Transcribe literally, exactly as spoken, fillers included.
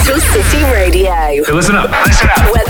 Capital City Radio. So listen up. Listen up. Where